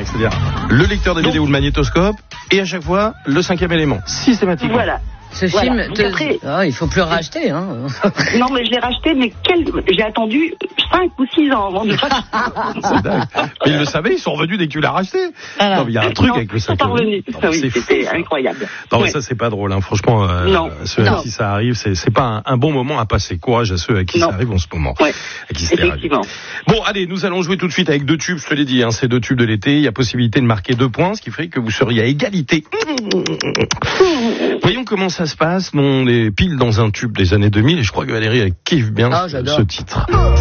générique, c'est-à-dire le lecteur de vidéo, le magnétoscope, et à chaque fois, le 5e élément, systématiquement. Voilà. Ce film, il faut plus le racheter. Hein. Non, mais je l'ai racheté, mais j'ai attendu 5 ou 6 ans avant de le racheter. C'est dingue. Mais ils le savaient, ils sont revenus dès que tu l'as racheté. Voilà. Non, mais il y a un truc avec le 5e. Ils sont revenus. Oui, c'était incroyable. Non, mais ça, c'est pas drôle, hein. Franchement, ceux à qui ça arrive, c'est pas un bon moment à passer. Courage à ceux à qui ça arrive en ce moment. Ouais. À qui effectivement. Bon, allez, nous allons jouer tout de suite avec 2 tubes, je te l'ai dit, hein, c'est 2 tubes de l'été. Il y a possibilité de marquer 2 points, ce qui ferait que vous seriez à égalité. Voyons comment ça se passe. On est pile dans un tube des années 2000 et je crois que Valérie, elle kiffe bien ce titre.